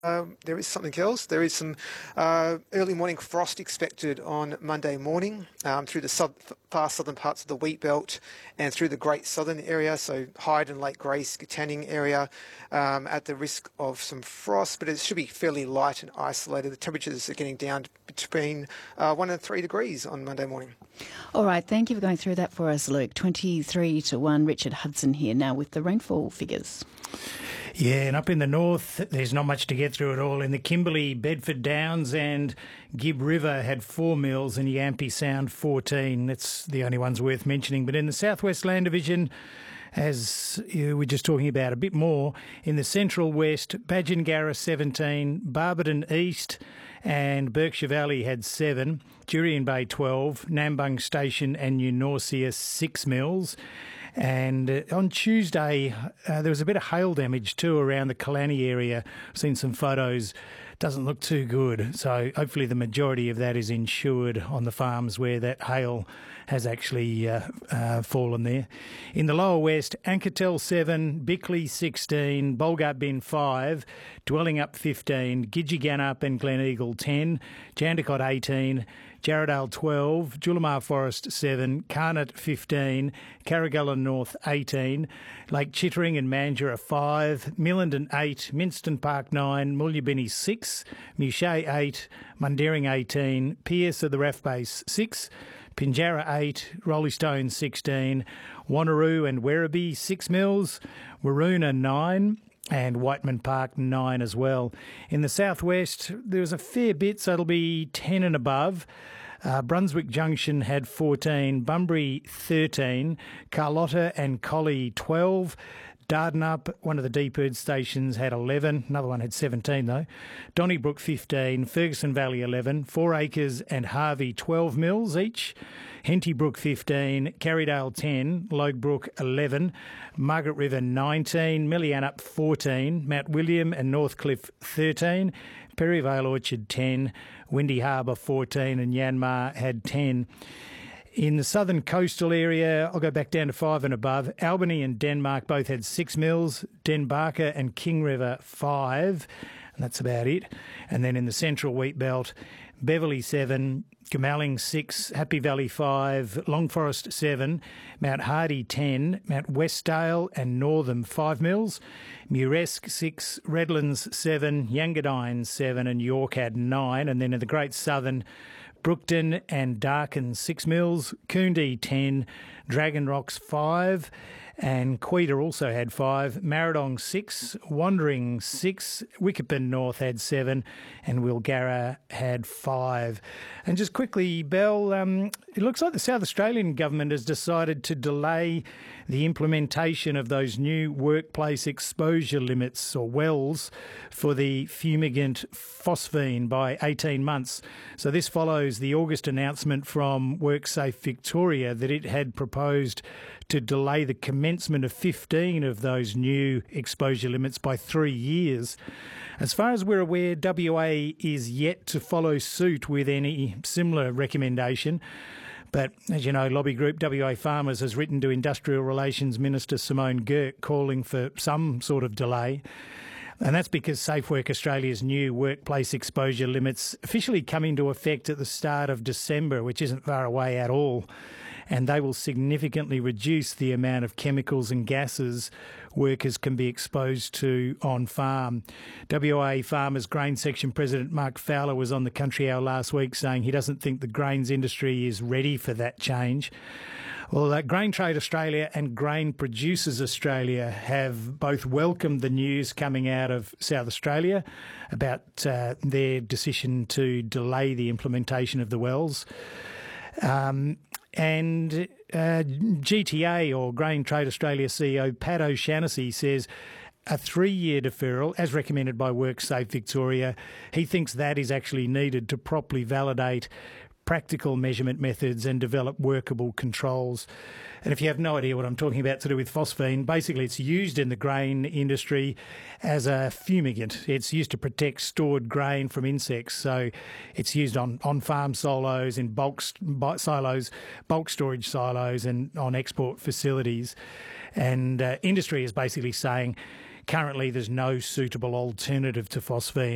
There is something else. There is some early morning frost expected on Monday morning through the far southern parts of the wheat belt and through the Great Southern area, so Hyde and Lake Grace, Katanning area, at the risk of some frost, but it should be fairly light and isolated. The temperatures are getting down between 1 and 3 degrees on Monday morning. All right, thank you for going through that for us, Luke. 23 to 1, Richard Hudson here now with the rainfall figures. Yeah, and up in the north, there's not much to get through at all. In the Kimberley, Bedford Downs and Gibb River had 4 mils and Yampi Sound 14. That's the only ones worth mentioning. But in the Southwest Land Division, as you were just talking about a bit more, in the Central West, Badgingarra 17, Barberton East and Berkshire Valley had 7, Jurien Bay 12, Nambung Station and New Norcia 6 mils. And on Tuesday, there was a bit of hail damage too around the Killarney area. I've seen some photos. Doesn't look too good. So hopefully the majority of that is insured on the farms where that hail has actually fallen there. In the Lower West, Anketel 7, Bickley 16, Bulga Bin 5, Dwellingup 15, Gidgegannup and Gleneagle 10, Jandakot 18, Jarrahdale 12, Julimar Forest 7, Carnot 15, Carragalla North 18, Lake Chittering and Mandurah 5, Millenden 8, Minston Park 9, Mulyabinny 6, Mushea 8, Mundaring 18, Pierce of the Ref Base 6, Pinjarra 8, Rollystone 16, Wanneroo and Werribee 6 mils, Waroona 9, and Whiteman Park 9 as well. In the southwest, there was a fair bit, so it'll be 10 and above. Brunswick Junction had 14, Bunbury 13, Carlotta and Collie 12, Dardanup, one of the Deepbird stations, had 11. Another one had 17, though. Donnybrook 15, Ferguson Valley 11, Four Acres and Harvey 12 mils each. Hentybrook 15, Carrydale 10, Loguebrook 11, Margaret River 19, Millianup 14, Mount William and Northcliffe 13, Perryvale Orchard 10, Windy Harbour 14 and Yanmar had 10. In the southern coastal area, I'll go back down to 5 and above. Albany and Denmark both had 6 mils, Denbarker and King River 5, and that's about it. And then in the central wheat belt, Beverley 7, Goomalling 6, Happy Valley 5, Long Forest 7, Mount Hardy 10, Mount Westdale and Northam 5 mils, Muresk 6, Redlands 7, Yangadine 7 and York had 9. And then in the Great Southern, Brookton and Darkin 6 mils, Coondy 10, Dragon Rocks 5, and Quetta also had 5, Marradong 6, Wandering 6, Wickerpen North had 7, and Wilgarra had 5. And just quickly, Belle, it looks like the South Australian government has decided to delay the implementation of those new workplace exposure limits, or WELLs, for the fumigant phosphine by 18 months. So this follows the August announcement from WorkSafe Victoria that it had proposed to delay the commencement of 15 of those new exposure limits by 3 years. As far as we're aware, WA is yet to follow suit with any similar recommendation. But as you know, lobby group WA Farmers has written to Industrial Relations Minister Simone Girk calling for some sort of delay. And that's because SafeWork Australia's new workplace exposure limits officially come into effect at the start of December, which isn't far away at all. And they will significantly reduce the amount of chemicals and gases workers can be exposed to on farm. WA Farmers Grain Section President Mark Fowler was on the Country Hour last week saying he doesn't think the grains industry is ready for that change. Well, Grain Trade Australia and Grain Producers Australia have both welcomed the news coming out of South Australia about their decision to delay the implementation of the WELLs. And GTA, or Grain Trade Australia CEO Pat O'Shannessy, says a 3-year deferral, as recommended by WorkSafe Victoria, he thinks that is actually needed to properly validate practical measurement methods and develop workable controls. And if you have no idea what I'm talking about to do with phosphine, basically it's used in the grain industry as a fumigant. It's used to protect stored grain from insects. So it's used on farm silos, in bulk silos, bulk storage silos, and on export facilities. And industry is basically saying currently there's no suitable alternative to phosphine.